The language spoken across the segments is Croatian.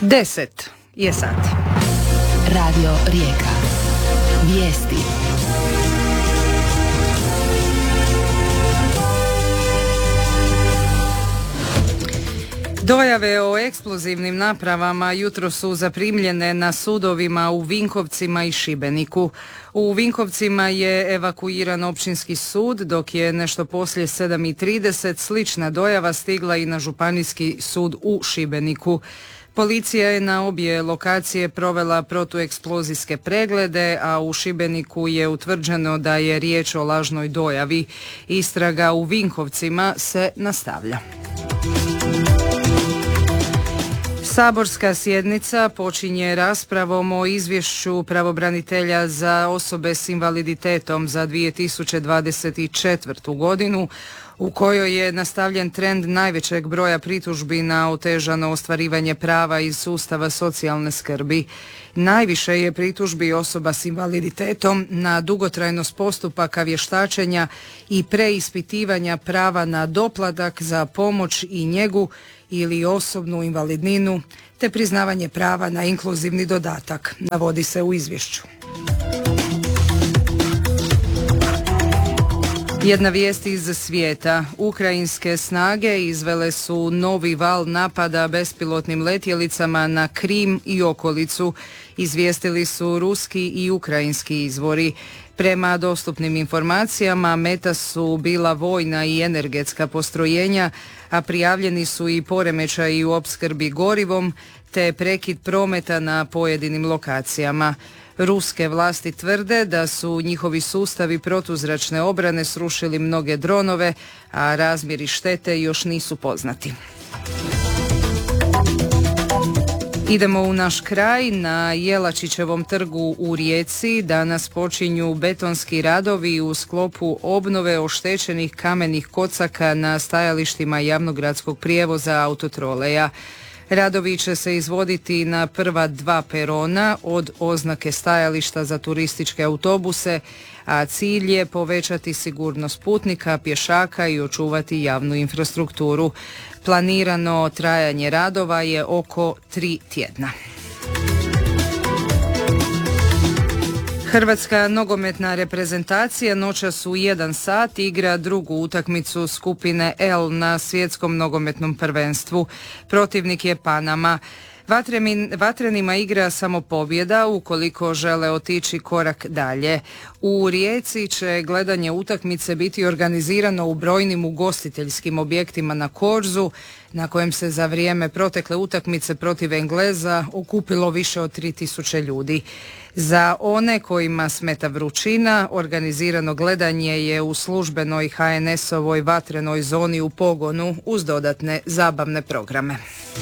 10 je sati. Radio Rijeka. Vijesti. Dojave o eksplozivnim napravama jutro su zaprimljene na sudovima u Vinkovcima i Šibeniku. U Vinkovcima je evakuiran općinski sud, dok je nešto poslije 7:30 slična dojava stigla i na županijski sud u Šibeniku. Policija je na obje lokacije provela protueksplozijske preglede, a u Šibeniku je utvrđeno da je riječ o lažnoj dojavi. Istraga u Vinkovcima se nastavlja. Saborska sjednica počinje raspravom o izvješću pravobranitelja za osobe s invaliditetom za 2024. godinu, u kojoj je nastavljen trend najvećeg broja pritužbi na otežano ostvarivanje prava iz sustava socijalne skrbi. Najviše je pritužbi osoba s invaliditetom na dugotrajnost postupaka vještačenja i preispitivanja prava na doplatak za pomoć i njegu ili osobnu invalidninu, te priznavanje prava na inkluzivni dodatak, navodi se u izvješću. Jedna vijest iz svijeta. Ukrajinske snage izvele su novi val napada bespilotnim letjelicama na Krim i okolicu, izvijestili su ruski i ukrajinski izvori. Prema dostupnim informacijama, meta su bila vojna i energetska postrojenja, a prijavljeni su i poremećaji u opskrbi gorivom, te prekid prometa na pojedinim lokacijama. Ruske vlasti tvrde da su njihovi sustavi protuzračne obrane srušili mnoge dronove, a razmjeri štete još nisu poznati. Idemo u naš kraj. Na Jelačićevom trgu u Rijeci danas počinju betonski radovi u sklopu obnove oštećenih kamenih kocaka na stajalištima javnogradskog prijevoza autotroleja. Radovi će se izvoditi na prva 2 perona od oznake stajališta za turističke autobuse, a cilj je povećati sigurnost putnika, pješaka i očuvati javnu infrastrukturu. Planirano trajanje radova je oko 3 tjedna. Hrvatska nogometna reprezentacija noćas u 1 sat igra drugu utakmicu skupine L na svjetskom nogometnom prvenstvu. Protivnik je Panama. Vatrenima igra samo pobjeda ukoliko žele otići korak dalje. U Rijeci će gledanje utakmice biti organizirano u brojnim ugostiteljskim objektima na Korzu, na kojem se za vrijeme protekle utakmice protiv Engleza okupilo više od 3000 ljudi. Za one kojima smeta vrućina, organizirano gledanje je u službenoj HNS-ovoj vatrenoj zoni u pogonu uz dodatne zabavne programe.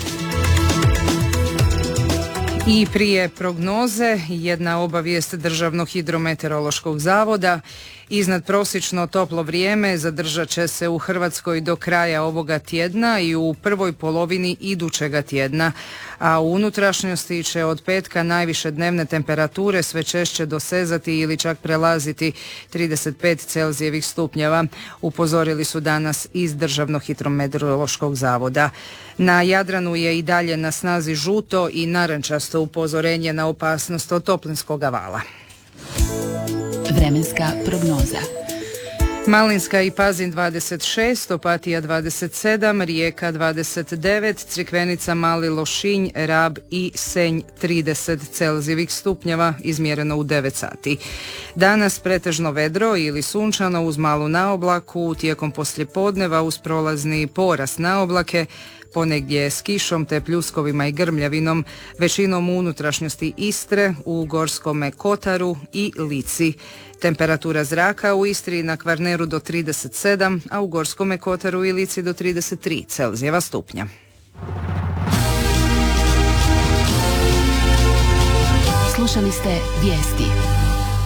I prije prognoze, jedna obavijest Državnog hidrometeorološkog zavoda. Iznadprosječno toplo vrijeme zadržat će se u Hrvatskoj do kraja ovoga tjedna i u prvoj polovini idućega tjedna, a u unutrašnjosti će od petka najviše dnevne temperature sve češće dosezati ili čak prelaziti 35 Celzijevih stupnjeva, upozorili su danas iz Državnog hidrometeorološkog zavoda. Na Jadranu je i dalje na snazi žuto i narančasto upozorenje na opasnost od toplinskog vala. Vremenska prognoza. Malinska i Pazin 26, Opatija 27, Rijeka 29, Crikvenica, Mali Lošinj, Rab i Senj 30 Celzijevih stupnjeva, izmjereno u 9 sati. Danas pretežno vedro ili sunčano uz malu naoblaku, tijekom poslijepodneva uz prolazni porast naoblake, ponegdje s kišom te pljuskovima i grmljavinom, većinom u unutrašnjosti Istre, u Gorskome Kotaru i Lici. Temperatura zraka u Istri i na Kvarneru do 37, a u Gorskome Kotaru i Lici do 33 Celzijeva stupnja. Slušali ste vijesti.